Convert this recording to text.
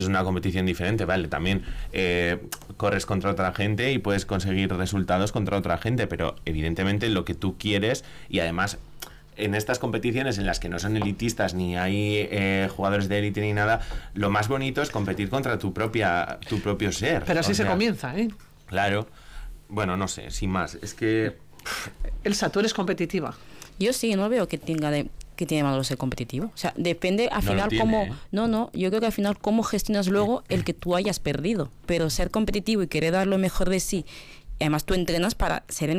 es una competición diferente, vale, también corres contra otra gente y puedes conseguir resultados contra otra gente, pero evidentemente lo que tú quieres, y además en estas competiciones en las que no son elitistas ni hay jugadores de élite ni nada, lo más bonito es competir contra tu propio ser. Pero así se comienza, ¿eh? Claro. Bueno, no sé, sin más. Es que... Elsa, tú eres competitiva. Yo sí, no veo que tiene malo ser competitivo. O sea, depende al final cómo... No, yo creo que al final cómo gestionas luego el que tú hayas perdido. Pero ser competitivo y querer dar lo mejor de sí, además tú entrenas para ser